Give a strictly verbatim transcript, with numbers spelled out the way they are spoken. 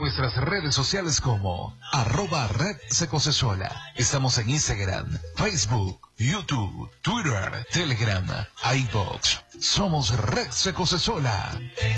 nuestras redes sociales como arroba Red Secosesola. Estamos en Instagram, Facebook, YouTube, Twitter, Telegram, iVoox. Somos Red Secosesola.